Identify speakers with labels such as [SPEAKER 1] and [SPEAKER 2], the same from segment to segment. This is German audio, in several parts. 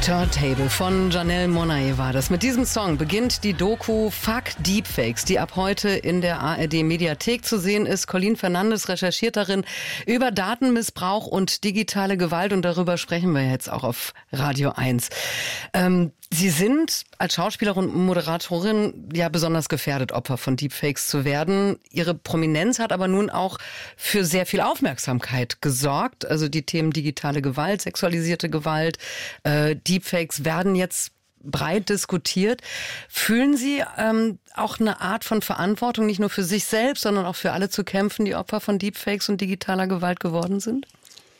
[SPEAKER 1] Turntable von Janelle Monáe war das. Mit diesem Song beginnt die Doku Fuck Deepfakes, die ab heute in der ARD-Mediathek zu sehen ist. Colleen Fernandes recherchiert darin über Datenmissbrauch und digitale Gewalt und darüber sprechen wir jetzt auch auf Radio 1. Sie sind als Schauspielerin und Moderatorin ja besonders gefährdet, Opfer von Deepfakes zu werden. Ihre Prominenz hat aber nun auch für sehr viel Aufmerksamkeit gesorgt. Also die Themen digitale Gewalt, sexualisierte Gewalt, Deepfakes werden jetzt breit diskutiert. Fühlen Sie auch eine Art von Verantwortung, nicht nur für sich selbst, sondern auch für alle zu kämpfen, die Opfer von Deepfakes und digitaler Gewalt geworden sind?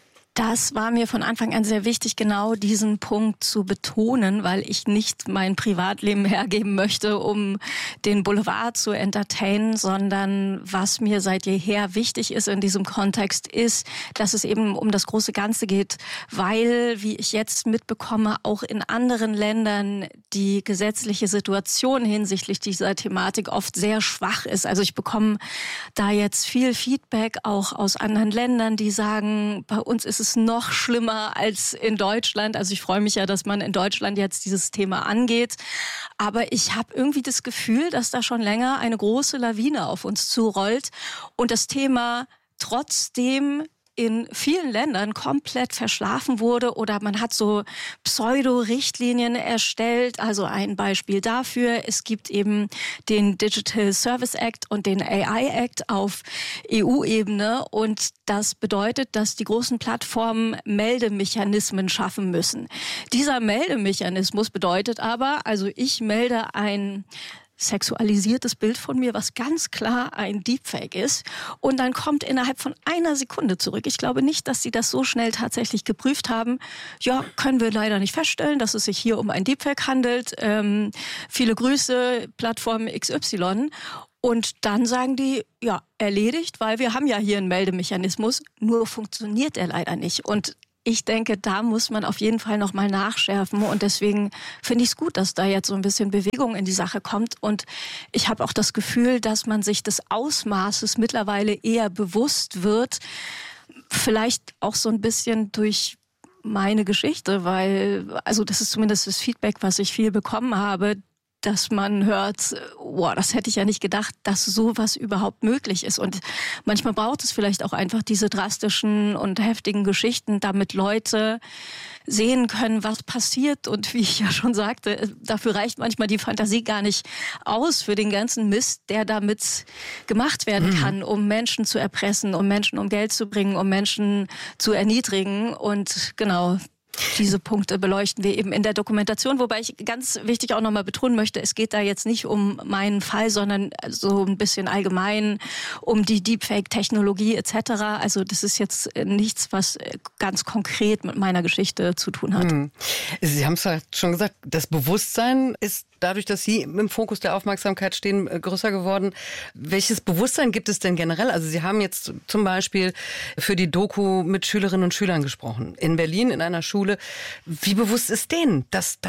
[SPEAKER 2] Das war mir von Anfang an sehr wichtig, genau diesen Punkt zu betonen, weil ich nicht mein Privatleben hergeben möchte, um den Boulevard zu entertainen, sondern was mir seit jeher wichtig ist in diesem Kontext ist, dass es eben um das große Ganze geht, weil, wie ich jetzt mitbekomme, auch in anderen Ländern die gesetzliche Situation hinsichtlich dieser Thematik oft sehr schwach ist. Also ich bekomme da jetzt viel Feedback auch aus anderen Ländern, die sagen, bei uns ist es noch schlimmer als in Deutschland. Also ich freue mich ja, dass man in Deutschland jetzt dieses Thema angeht. Aber ich habe irgendwie das Gefühl, dass da schon länger eine große Lawine auf uns zurollt und das Thema trotzdem in vielen Ländern komplett verschlafen wurde oder man hat so Pseudo-Richtlinien erstellt. Also ein Beispiel dafür, es gibt eben den Digital Service Act und den AI Act auf EU-Ebene und das bedeutet, dass die großen Plattformen Meldemechanismen schaffen müssen. Dieser Meldemechanismus bedeutet aber, also ich melde ein sexualisiertes Bild von mir, was ganz klar ein Deepfake ist. Und dann kommt innerhalb von einer Sekunde zurück. Ich glaube nicht, dass sie das so schnell tatsächlich geprüft haben. Ja, können wir leider nicht feststellen, dass es sich hier um ein Deepfake handelt. Viele Grüße, Plattform XY. Und dann sagen die, ja, erledigt, weil wir haben ja hier einen Meldemechanismus. Nur funktioniert er leider nicht. Und ich denke, da muss man auf jeden Fall nochmal nachschärfen und deswegen finde ich es gut, dass da jetzt so ein bisschen Bewegung in die Sache kommt und ich habe auch das Gefühl, dass man sich des Ausmaßes mittlerweile eher bewusst wird, vielleicht auch so ein bisschen durch meine Geschichte, weil, also das ist zumindest das Feedback, was ich viel bekommen habe, dass man hört, wow, das hätte ich ja nicht gedacht, dass sowas überhaupt möglich ist. Und manchmal braucht es vielleicht auch einfach diese drastischen und heftigen Geschichten, damit Leute sehen können, was passiert. Und wie ich ja schon sagte, dafür reicht manchmal die Fantasie gar nicht aus für den ganzen Mist, der damit gemacht werden kann, um Menschen zu erpressen, um Menschen um Geld zu bringen, um Menschen zu erniedrigen. Und genau, diese Punkte beleuchten wir eben in der Dokumentation, wobei ich ganz wichtig auch nochmal betonen möchte, es geht da jetzt nicht um meinen Fall, sondern so ein bisschen allgemein um die Deepfake-Technologie etc. Also das ist jetzt nichts, was ganz konkret mit meiner Geschichte zu tun hat.
[SPEAKER 1] Sie haben es ja schon gesagt, das Bewusstsein ist dadurch, dass Sie im Fokus der Aufmerksamkeit stehen, größer geworden. Welches Bewusstsein gibt es denn generell? Also Sie haben jetzt zum Beispiel für die Doku mit Schülerinnen und Schülern gesprochen. In Berlin in einer Schule. Wie bewusst ist denen, dass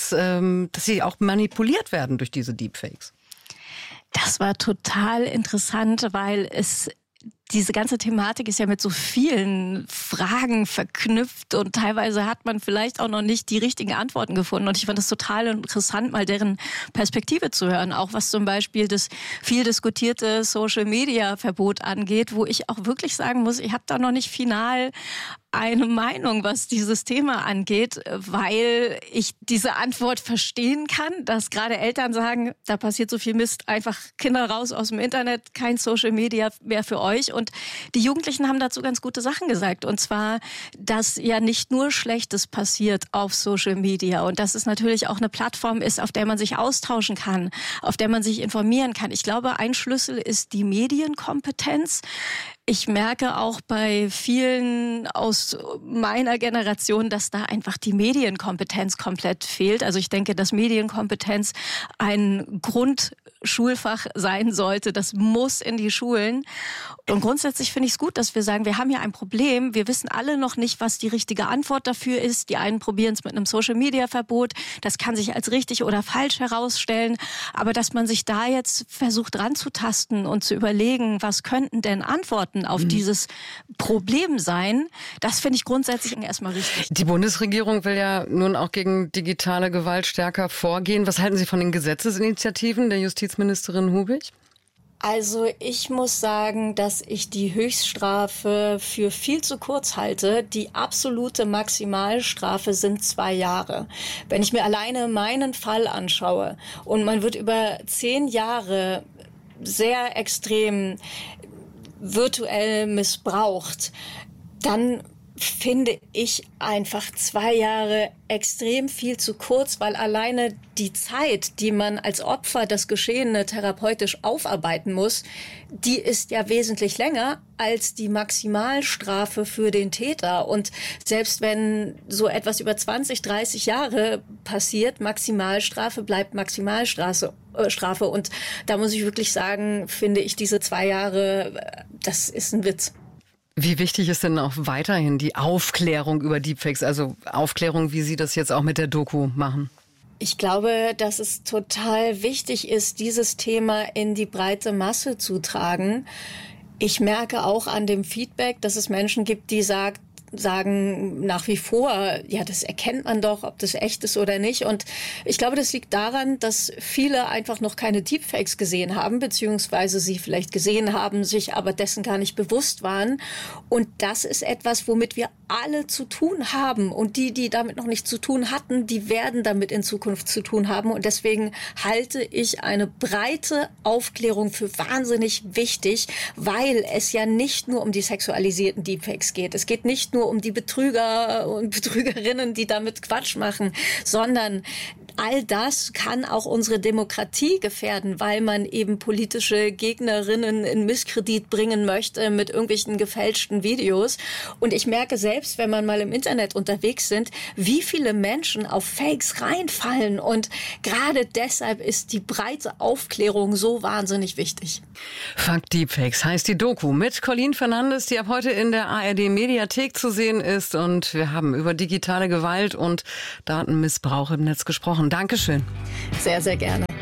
[SPEAKER 1] sie auch manipuliert werden durch diese Deepfakes?
[SPEAKER 2] Das war total interessant, weil diese ganze Thematik ist ja mit so vielen Fragen verknüpft und teilweise hat man vielleicht auch noch nicht die richtigen Antworten gefunden. Und ich fand es total interessant, mal deren Perspektive zu hören, auch was zum Beispiel das viel diskutierte Social-Media-Verbot angeht, wo ich auch wirklich sagen muss, ich habe da noch nicht final eine Meinung, was dieses Thema angeht, weil ich diese Antwort verstehen kann, dass gerade Eltern sagen, da passiert so viel Mist, einfach Kinder raus aus dem Internet, kein Social Media mehr für euch. Und die Jugendlichen haben dazu ganz gute Sachen gesagt. Und zwar, dass ja nicht nur Schlechtes passiert auf Social Media und dass es natürlich auch eine Plattform ist, auf der man sich austauschen kann, auf der man sich informieren kann. Ich glaube, ein Schlüssel ist die Medienkompetenz. Ich merke auch bei vielen aus meiner Generation, dass da einfach die Medienkompetenz komplett fehlt. Also ich denke, dass Medienkompetenz ein Schulfach sein sollte. Das muss in die Schulen. Und grundsätzlich finde ich es gut, dass wir sagen, wir haben hier ein Problem. Wir wissen alle noch nicht, was die richtige Antwort dafür ist. Die einen probieren es mit einem Social-Media-Verbot. Das kann sich als richtig oder falsch herausstellen. Aber dass man sich da jetzt versucht ranzutasten und zu überlegen, was könnten denn Antworten auf dieses Problem sein, das finde ich grundsätzlich erstmal richtig.
[SPEAKER 1] Die Bundesregierung will ja nun auch gegen digitale Gewalt stärker vorgehen. Was halten Sie von den Gesetzesinitiativen der Justizministerin Hubig?
[SPEAKER 2] Also ich muss sagen, dass ich die Höchststrafe für viel zu kurz halte. Die absolute Maximalstrafe sind 2 Jahre. Wenn ich mir alleine meinen Fall anschaue und man wird über 10 Jahre sehr extrem virtuell missbraucht, dann finde ich einfach 2 Jahre extrem viel zu kurz, weil alleine die Zeit, die man als Opfer das Geschehene therapeutisch aufarbeiten muss, die ist ja wesentlich länger als die Maximalstrafe für den Täter. Und selbst wenn so etwas über 20, 30 Jahre passiert, Maximalstrafe bleibt Maximalstrafe. Und da muss ich wirklich sagen, finde ich diese 2 Jahre, das ist ein Witz.
[SPEAKER 1] Wie wichtig ist denn auch weiterhin die Aufklärung über Deepfakes, also Aufklärung, wie Sie das jetzt auch mit der Doku machen?
[SPEAKER 2] Ich glaube, dass es total wichtig ist, dieses Thema in die breite Masse zu tragen. Ich merke auch an dem Feedback, dass es Menschen gibt, die sagen nach wie vor, ja, das erkennt man doch, ob das echt ist oder nicht. Und ich glaube, das liegt daran, dass viele einfach noch keine Deepfakes gesehen haben, beziehungsweise sie vielleicht gesehen haben, sich aber dessen gar nicht bewusst waren. Und das ist etwas, womit wir alle zu tun haben. Und die damit noch nicht zu tun hatten, die werden damit in Zukunft zu tun haben. Und deswegen halte ich eine breite Aufklärung für wahnsinnig wichtig, weil es ja nicht nur um die sexualisierten Deepfakes geht. Es geht nicht nur um die Betrüger und Betrügerinnen, die damit Quatsch machen, sondern all das kann auch unsere Demokratie gefährden, weil man eben politische Gegnerinnen in Misskredit bringen möchte mit irgendwelchen gefälschten Videos. Und ich merke selbst, wenn man mal im Internet unterwegs sind, wie viele Menschen auf Fakes reinfallen. Und gerade deshalb ist die breite Aufklärung so wahnsinnig wichtig.
[SPEAKER 1] Fuck Deepfakes heißt die Doku mit Colleen Fernandes, die ab heute in der ARD-Mediathek zu sehen ist. Und wir haben über digitale Gewalt und Datenmissbrauch im Netz gesprochen. Dankeschön.
[SPEAKER 2] Sehr, sehr gerne.